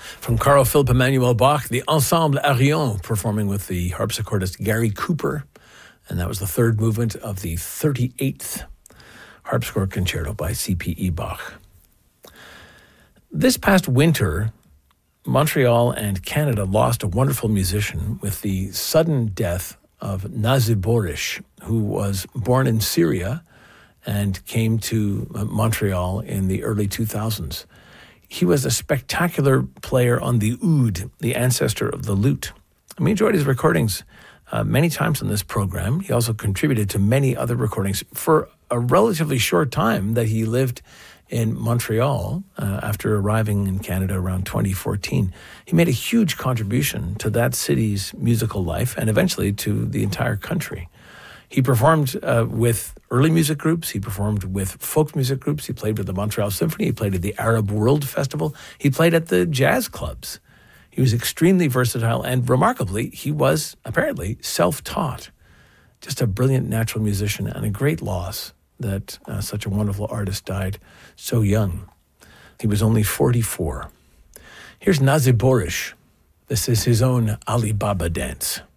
From Carl Philipp Emanuel Bach, the Ensemble Arion performing with the harpsichordist Gary Cooper. And that was the third movement of the 38th Harpsichord Concerto by C.P.E. Bach. This past winter, Montreal and Canada lost a wonderful musician with the sudden death of Nazi Boris, who was born in Syria and came to Montreal in the early 2000s. He was a spectacular player on the oud, the ancestor of the lute. And we enjoyed his recordings many times on this program. He also contributed to many other recordings. For a relatively short time that he lived in Montreal, after arriving in Canada around 2014, he made a huge contribution to that city's musical life and eventually to the entire country. He performed with early music groups. He performed with folk music groups. He played with the Montreal Symphony. He played at the Arab World Festival. He played at the jazz clubs. He was extremely versatile, and remarkably, he was apparently self-taught. Just a brilliant natural musician, and a great loss that such a wonderful artist died so young. He was only 44. Here's Nazi Boris. This is his own Alibaba dance.